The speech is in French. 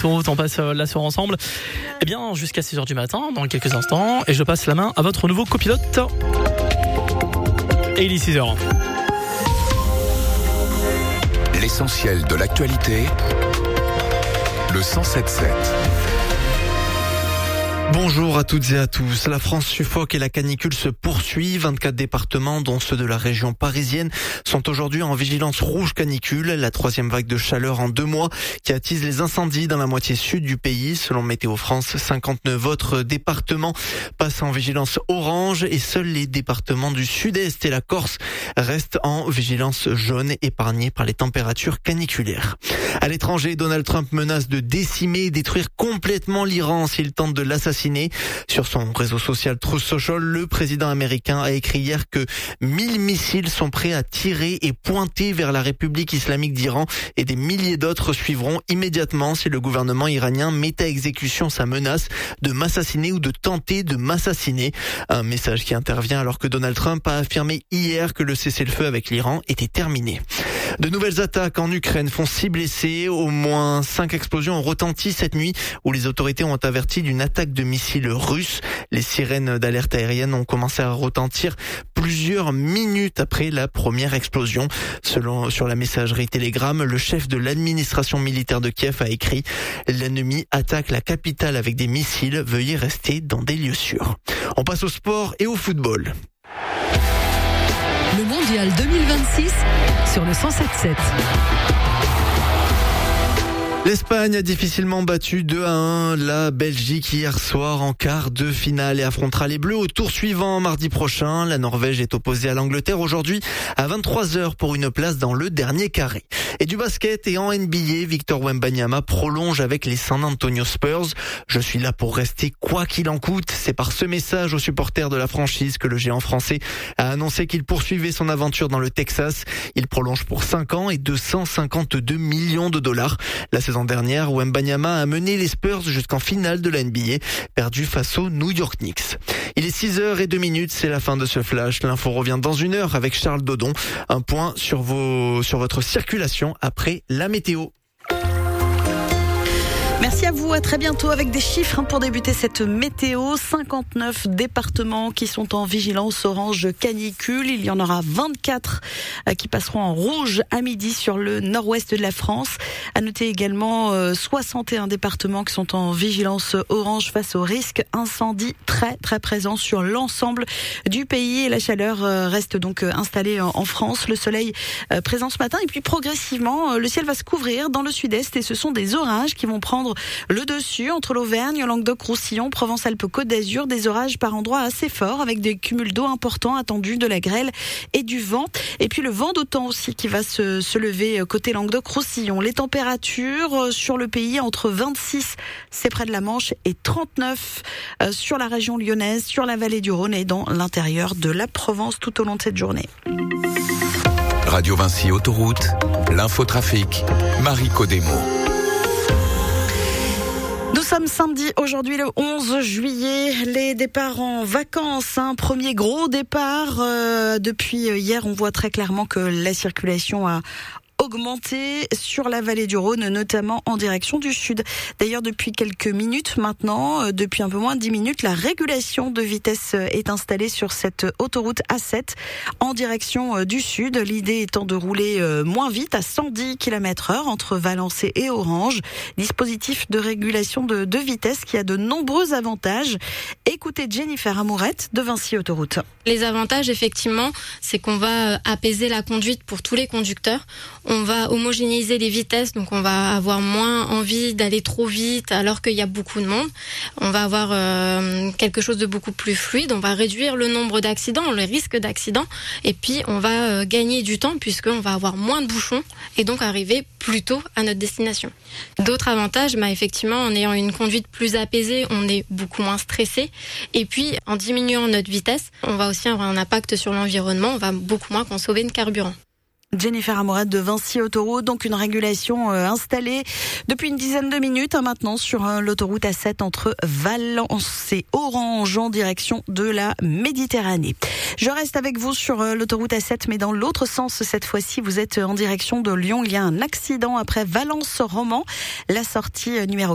autoroute, on passe là sur ensemble. Eh bien, jusqu'à 6h du matin, dans quelques instants. Et je passe la main à votre nouveau copilote. Et il est 6h. L'essentiel de l'actualité, le 107.7. Bonjour à toutes et à tous. La France suffoque et la canicule se poursuit. 24 départements, dont ceux de la région parisienne, sont aujourd'hui en vigilance rouge canicule. La troisième vague de chaleur en 2 mois qui attise les incendies dans la moitié sud du pays. Selon Météo France, 59 autres départements passent en vigilance orange et seuls les départements du sud-est et la Corse restent en vigilance jaune, épargnés par les températures caniculaires. À l'étranger, Donald Trump menace de décimer et détruire complètement l'Iran s'il tente de l'assassiner. Sur son réseau social Truth Social, le président américain a écrit hier que 1000 missiles sont prêts à tirer et pointer vers la République islamique d'Iran et des milliers d'autres suivront immédiatement si le gouvernement iranien met à exécution sa menace de m'assassiner ou de tenter de m'assassiner. Un message qui intervient alors que Donald Trump a affirmé hier que le cessez-le-feu avec l'Iran était terminé. De nouvelles attaques en Ukraine font 6 blessés. Au moins 5 explosions ont retenti cette nuit où les autorités ont averti d'une attaque de missiles russes. Les sirènes d'alerte aérienne ont commencé à retentir plusieurs minutes après la première explosion. Sur la messagerie Telegram, le chef de l'administration militaire de Kiev a écrit « L'ennemi attaque la capitale avec des missiles. Veuillez rester dans des lieux sûrs ». On passe au sport et au football. Le mondial 2026 sur le 107.7. L'Espagne a difficilement battu 2-1 la Belgique hier soir en quart de finale et affrontera les Bleus au tour suivant mardi prochain. La Norvège est opposée à l'Angleterre aujourd'hui à 23h pour une place dans le dernier carré. Et du basket et en NBA, Victor Wembanyama prolonge avec les San Antonio Spurs. Je suis là pour rester quoi qu'il en coûte. C'est par ce message aux supporters de la franchise que le géant français a annoncé qu'il poursuivait son aventure dans le Texas. Il prolonge pour 5 ans et 252 millions de dollars. La saison dernière, Wembanyama a mené les Spurs jusqu'en finale de la NBA, perdu face aux New York Knicks. Il est 6h02, c'est la fin de ce flash. L'info revient dans 1 heure avec Charles Dodon. Un point sur votre circulation après la météo. Merci à vous, à très bientôt avec des chiffres pour débuter cette météo. 59 départements qui sont en vigilance orange canicule. Il y en aura 24 qui passeront en rouge à midi sur le nord-ouest de la France. À noter également 61 départements qui sont en vigilance orange face au risque incendie très très présent sur l'ensemble du pays. Et la chaleur reste donc installée en France. Le soleil présent ce matin et puis progressivement le ciel va se couvrir dans le sud-est et ce sont des orages qui vont prendre le dessus entre l'Auvergne, Languedoc-Roussillon, Provence-Alpes-Côte d'Azur, des orages par endroits assez forts avec des cumuls d'eau importants attendus, de la grêle et du vent. Et puis le vent d'autant aussi qui va se lever côté Languedoc-Roussillon. Les températures sur le pays entre 26, c'est près de la Manche, et 39 sur la région lyonnaise, sur la vallée du Rhône et dans l'intérieur de la Provence tout au long de cette journée. Radio Vinci Autoroute, l'infotrafic, Marie Codemo. Nous sommes samedi, aujourd'hui le 11 juillet, les départs en vacances, premier gros départ. Depuis hier, on voit très clairement que la circulation a augmenté sur la vallée du Rhône, notamment en direction du sud. D'ailleurs, depuis quelques minutes maintenant, depuis un peu moins de 10 minutes, la régulation de vitesse est installée sur cette autoroute A7 en direction du sud. L'idée étant de rouler moins vite à 110 km/h entre Valençay et Orange. Dispositif de régulation de vitesse qui a de nombreux avantages. Écoutez Jennifer Amourette de Vinci Autoroute. Les avantages, effectivement, c'est qu'on va apaiser la conduite pour tous les conducteurs. On va homogénéiser les vitesses, donc on va avoir moins envie d'aller trop vite alors qu'il y a beaucoup de monde. On va avoir quelque chose de beaucoup plus fluide, on va réduire le nombre d'accidents, le risque d'accident, et puis on va gagner du temps puisqu'on va avoir moins de bouchons et donc arriver plus tôt à notre destination. D'autres avantages, effectivement, en ayant une conduite plus apaisée, on est beaucoup moins stressé, et puis en diminuant notre vitesse, on va aussi avoir un impact sur l'environnement, on va beaucoup moins consommer de carburant. Jennifer Amourette de Vinci Autoroute, donc une régulation installée depuis une dizaine de minutes maintenant sur l'autoroute A7 entre Valence et Orange en direction de la Méditerranée. Je reste avec vous sur l'autoroute A7 mais dans l'autre sens cette fois-ci. Vous êtes en direction de Lyon. Il y a un accident après Valence-Romans. La sortie numéro